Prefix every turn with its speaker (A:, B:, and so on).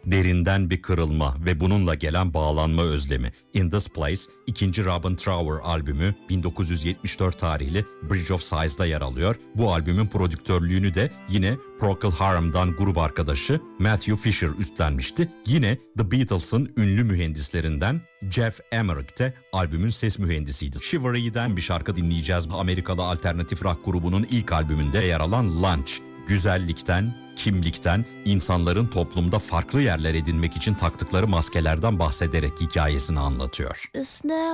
A: Derinden bir kırılma ve bununla gelen bağlanma özlemi. In This Place, ikinci Robin Trower albümü 1974 tarihli Bridge of Sighs'da yer alıyor. Bu albümün prodüktörlüğünü de yine Procol Harum'dan grup arkadaşı Matthew Fisher üstlenmişti. Yine The Beatles'ın ünlü mühendislerinden Jeff Emerick de albümün ses mühendisiydi. Shivery'den bir şarkı dinleyeceğiz. Amerikalı alternatif rock grubunun ilk albümünde yer alan Lunch. Güzellikten, kimlikten, insanların toplumda farklı yerler edinmek için taktıkları maskelerden bahsederek hikayesini anlatıyor.